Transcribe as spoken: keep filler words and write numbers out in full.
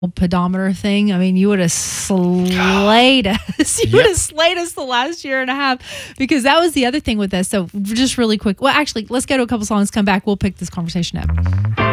pedometer thing. I mean, you would have slayed us. You Yep. would have slayed us the last year and a half, because that was the other thing with us. So just really quick. Well, actually, let's go to a couple songs, come back. We'll pick this conversation up.